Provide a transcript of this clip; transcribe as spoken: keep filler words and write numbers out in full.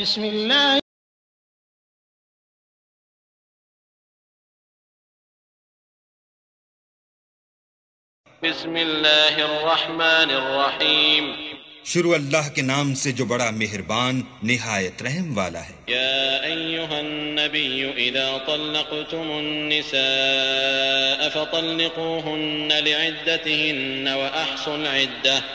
बिस्मिल्लाह बिस्मिल्लाहिर्रहमानिर्रहीम। शुरू अल्लाह के नाम से जो बड़ा मेहरबान निहायत रहम वाला है। या अय्युहन नबिय्यु इज़ा तल्लक़्तुमुन निsaa फतल्लिक़ूहुन्न लिइद्दतिहिन्न व अहsul इद्दह